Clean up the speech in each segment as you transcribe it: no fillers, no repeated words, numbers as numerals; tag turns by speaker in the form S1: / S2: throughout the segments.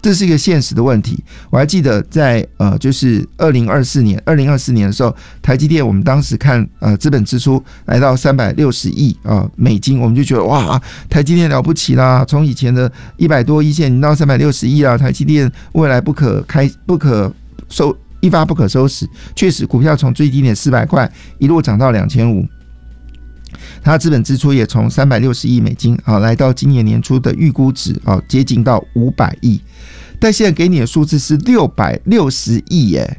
S1: 这是一个现实的问题。我还记得在就是2024年的时候，台积电我们当时看资本支出来到360亿美金，我们就觉得哇，台积电了不起啦，从以前的100多亿现在到360亿啦，台积电未来一发不可收拾。确实股票从最低点400块一路涨到2500，它资本支出也从360亿美金来到今年年初的预估值接近到500亿，但现在给你的数字是660亿耶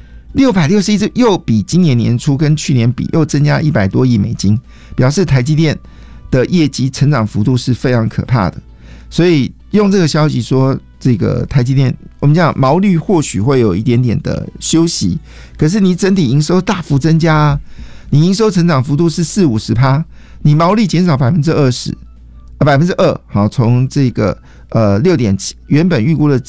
S1: ，660亿，这又比今年年初跟去年比又增加100多亿美金，表示台积电的业绩成长幅度是非常可怕的。所以用这个消息说，这个台积电我们讲毛利或许会有一点点的休息，可是你整体营收大幅增加啊，你营收成长幅度是40-50%，你毛利减少2%，好，从这个6.7原本预估的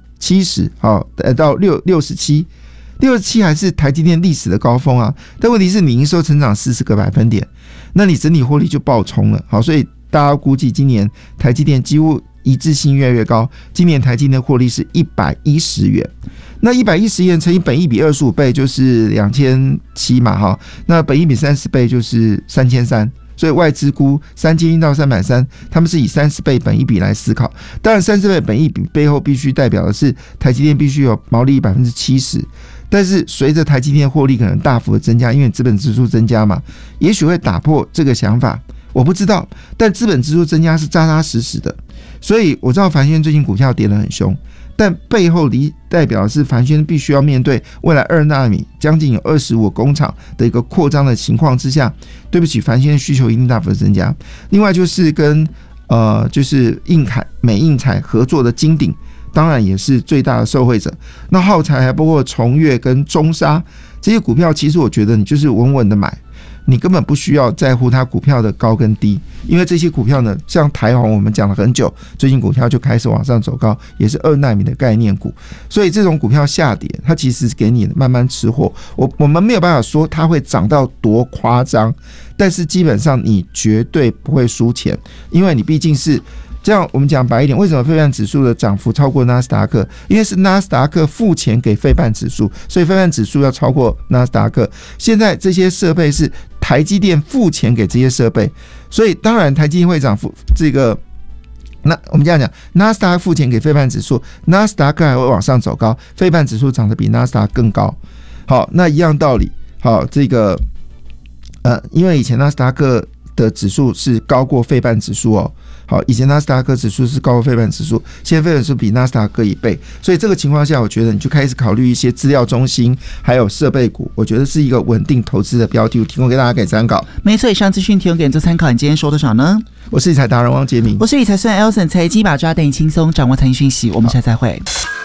S1: 70好到67还是台积电历史的高峰啊，但问题是你营收成长40个百分点，那你整体获利就爆冲了。好，所以大家估计今年台积电几乎一致性越来越高，今年台积电获利是110元，那110元乘以本益比25倍就是2700嘛，哈，那本益比30倍就是3300，所以外资估3100到330，他们是以30倍本益比来思考。当然30倍本益比背后必须代表的是台积电必须有毛利70%，但是随着台积电获利可能大幅的增加，因为资本支出增加嘛，也许会打破这个想法，我不知道，但资本支出增加是扎扎实实的。所以我知道凡轩最近股票跌得很凶，但背后代表的是凡轩必须要面对未来2奈米将近有25工厂的一个扩张的情况之下，对不起，凡轩的需求一定大幅的增加。另外就是跟就是美印材合作的金鼎，当然也是最大的受惠者。那耗材还包括崇越跟中砂这些股票，其实我觉得你就是稳稳的买，你根本不需要在乎它股票的高跟低，因为这些股票呢，像台宏我们讲了很久，最近股票就开始往上走高，也是2奈米的概念股，所以这种股票下跌，它其实是给你慢慢吃货。我们没有办法说它会涨到多夸张，但是基本上你绝对不会输钱，因为你毕竟是这样。我们讲白一点，为什么费半指数的涨幅超过纳斯达克？因为是纳斯达克付钱给费半指数，所以费半指数要超过纳斯达克。现在这些设备是台积电付钱给这些设备，所以当然台积电会涨这个。那我们这样讲，纳斯达克付钱给费半指数，纳斯达克还会往上走高，费半指数涨得比纳斯达克更高。好，那一样道理。好，这个因为以前纳斯达克的指数是高过费半指数哦。好，以前纳斯达克指数是高过费半指数，现在费半指数比纳斯达克1倍，所以这个情况下，我觉得你就开始考虑一些资料中心还有设备股，我觉得是一个稳定投资的标的，我提供给大家给参考。
S2: 没错，以上资讯提供给你做参考。你今天说多少呢？
S1: 我是理财达人汪杰明，
S2: 我是理财算 Elson， 财经把抓带你轻松掌握财经讯息。我们下次再会。